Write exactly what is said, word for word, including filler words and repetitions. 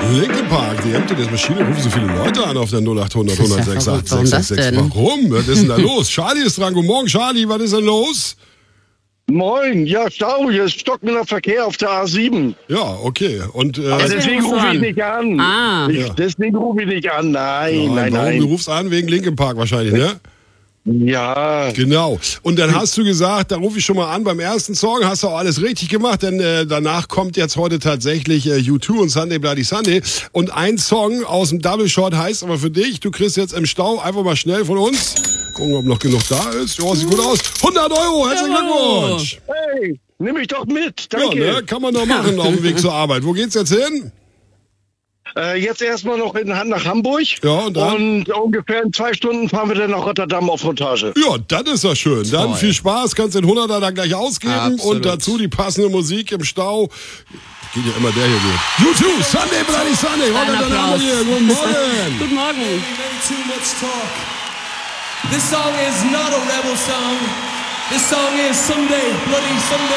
Linkin Park, die Emptiness Maschine, rufen so viele Leute an auf der null acht hundert, Das ist ja eins null sechs acht, verrückt. Warum sechs sechs sechs. das denn? Warum? Was ist denn da los? Charlie ist dran. Guten Morgen, Charlie. Was ist denn los? Moin, ja, Stau, hier ist stockender Verkehr auf der A sieben. Ja, okay. Und äh, Aber Ja, deswegen rufst du rufe ich an? nicht an. Ah. Ich, Ja. Deswegen rufe ich nicht an. Nein, nein, nein, warum? Du nein. rufst an wegen Linkin Park wahrscheinlich, ne? Ja, Genau. Und dann hast du gesagt, da rufe ich schon mal an, beim ersten Song hast du auch alles richtig gemacht, denn äh, danach kommt jetzt heute tatsächlich äh, U zwei und Sunday Bloody Sunday. Und ein Song aus dem Double Shot heißt aber für dich, du kriegst jetzt im Stau einfach mal schnell von uns, gucken, ob noch genug da ist. Ja, sieht gut aus. hundert Euro, herzlichen Jawohl. Glückwunsch. hey, nimm mich doch mit. Ja, Danke. ne, kann man doch machen auf dem Weg zur Arbeit. Wo geht's jetzt hin? Äh, jetzt erstmal noch in Hand nach Hamburg. Ja, und dann? Und ungefähr in zwei Stunden fahren wir dann nach Rotterdam auf Montage. Ja, das ist doch schön. Dann Toll. viel Spaß, kannst den hunderter da gleich ausgeben Absolut. und dazu die passende Musik im Stau. Geht ja immer der hier gut. U zwei, Sunday Bloody Sunday. Ein Rotterdam haben Applaus. wir hier. Guten Morgen. Guten Morgen. Maybe too much talk. This song is not a rebel song. This song is Someday, Bloody Sunday.